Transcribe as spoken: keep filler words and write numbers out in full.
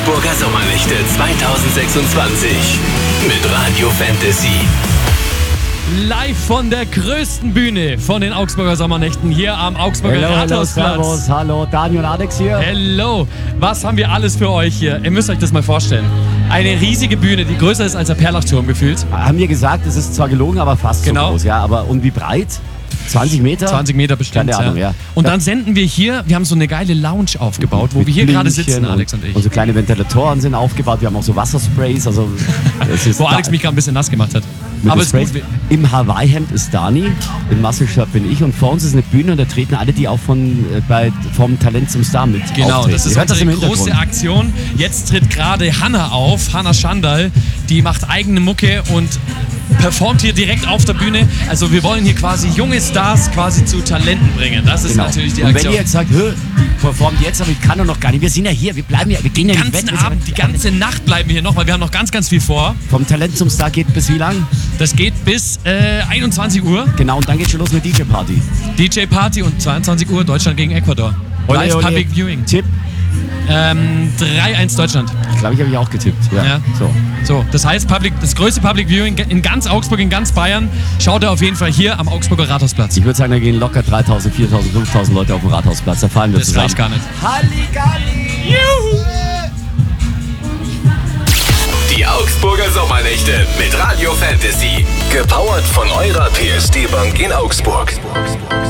Augsburger Sommernächte zwanzig sechsundzwanzig mit Radio Fantasy. Live von der größten Bühne von den Augsburger Sommernächten hier am Augsburger Hello, Rathausplatz. Hello, servus, hallo, Daniel und Alex hier. Hello, was haben wir alles für euch hier? Ihr müsst euch das mal vorstellen. Eine riesige Bühne, die größer ist als der Perlachturm gefühlt. Haben wir gesagt, es ist zwar gelogen, aber fast Genau. so groß. Ja, aber und wie breit? zwanzig Meter? zwanzig Meter bestimmt, Keine Ahnung, ja. Und dann senden wir hier, wir haben so eine geile Lounge aufgebaut, wo Mit wir hier gerade sitzen, Blümchen Alex und ich. Und so kleine Ventilatoren sind aufgebaut, wir haben auch so Wassersprays. Also, es ist Wo Alex da- mich gerade ein bisschen nass gemacht hat. mit Aber den ist gut. Sprays. Im Hawaii-Hemd ist Dani, im Muscle-Shirt bin ich und vor uns ist eine Bühne und da treten alle, die auch von, äh, bei, vom Talent zum Star mit Genau, auftreten. das ist Ihr hört unsere im große Hintergrund. Aktion. Jetzt tritt gerade Hanna auf, Hanna Schandal. Die macht eigene Mucke und performt hier direkt auf der Bühne. Also wir wollen hier quasi junge Stars quasi zu Talenten bringen. Das ist Genau. natürlich die Und wenn Aktion. ihr jetzt sagt, hö, die performt jetzt, aber ich kann doch noch gar nicht, wir sind ja hier, wir bleiben ja, wir gehen ja Den nicht ganzen weg. wir Abend, sind- die ganze Nacht bleiben wir hier noch, weil wir haben noch ganz, ganz viel vor. Vom Talent zum Star geht bis wie lang? Das geht bis äh, einundzwanzig Uhr. Genau, und dann geht schon los mit D J-Party. D J-Party und zweiundzwanzig Uhr Deutschland gegen Ecuador. Live Public Viewing. Tipp, Ähm, drei eins Deutschland. glaube ich, habe ich auch getippt. Ja. Ja. So. So, das heißt, Public, das größte Public Viewing in ganz Augsburg, in ganz Bayern, schaut ihr auf jeden Fall hier am Augsburger Rathausplatz. Ich würde sagen, da gehen locker dreitausend, viertausend, fünftausend Leute auf dem Rathausplatz. Da fahren wir Das zusammen. reicht gar nicht. Halligalli! Juhu! Die Augsburger Sommernächte mit Radio Fantasy. Gepowert von eurer P S D Bank in Augsburg.